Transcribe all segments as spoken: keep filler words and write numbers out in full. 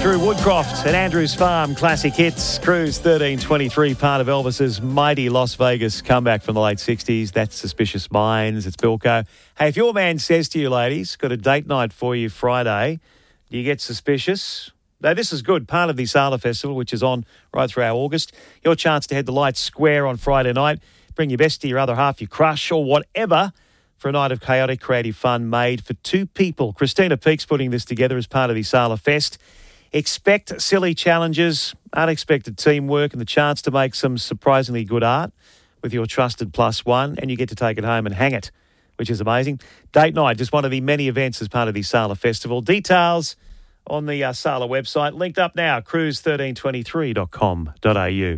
through Woodcroft at Andrews Farm. Classic hits. Cruise thirteen twenty-three, part of Elvis's mighty Las Vegas comeback from the late sixties. That's Suspicious Minds. It's Bilko. Hey, if your man says to you, ladies, got a date night for you Friday, do you get suspicious? Now, this is good. Part of the Sala Festival, which is on right throughout August. Your chance to head to Light Square on Friday night. Bring your bestie, your other half, your crush, or whatever, for a night of chaotic, creative fun made for two people. Christina Peake's putting this together as part of the Sala Fest. Expect silly challenges, unexpected teamwork, and the chance to make some surprisingly good art with your trusted plus one, and you get to take it home and hang it, which is amazing. Date night, just one of the many events as part of the Sala Festival. Details on the uh, Sala website. Linked up now, cruise thirteen twenty-three dot com dot a u.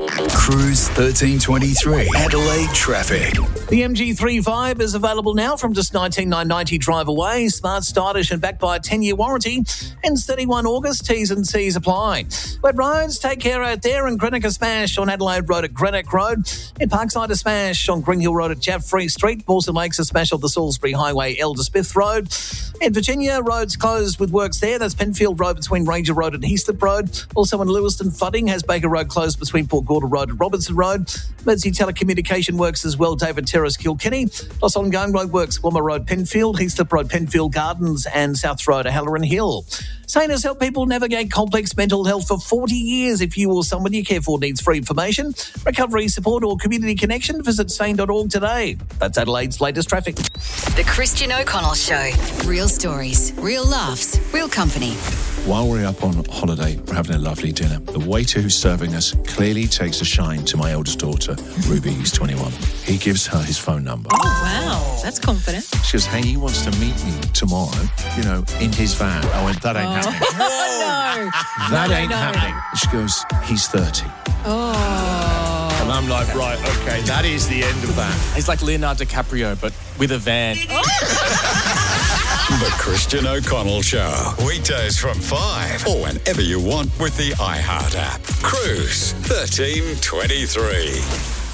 Cruise thirteen twenty-three, Adelaide traffic. The M G thirty-five is available now from just nineteen thousand nine hundred ninety drive away. Smart, stylish and backed by a ten-year warranty. Ends thirty-first August. T's and C's apply. Wet roads, take care out there. And Greenock Smash on Adelaide Road at Greenock Road. In Parkside a smash on Green Hill Road at Jaffrey Street. Mawson Lakes a smash on the Salisbury Highway, Elder Smith Road. In Virginia, roads closed with works there. That's Penfield Road between Ranger Road and Heathcliff Road. Also in Lewiston, flooding has Baker Road closed between Port Gordon Road and Robertson Road. Emergency telecommunication works as well, David Terrace, Kilkenny. Lost ongoing road works, Wilma Road, Penfield, Heathcliff Road, Penfield Gardens and South Road, Halloran Hill. Sane has helped people navigate complex mental health for forty years. If you or someone you care for needs free information, recovery support or community connection, visit sane dot org today. That's Adelaide's latest traffic. The Christian O'Connell Show. Real stories, real laughs, real company. While we're up on holiday, we're having a lovely dinner. The waiter who's serving us clearly takes a shine to my eldest daughter, Ruby, who's twenty-one. He gives her his phone number. Oh, wow. That's confident. She goes, hey, he wants to meet me tomorrow, you know, in his van. I went, that ain't Oh. happening. no. That No, ain't no. happening. She goes, he's thirty. Oh. And I'm like, right, okay, that is the end of that. He's like Leonardo DiCaprio, but with a van. The Christian O'Connell Show. Weekdays from five or whenever you want with the iHeart app. Cruise thirteen twenty-three.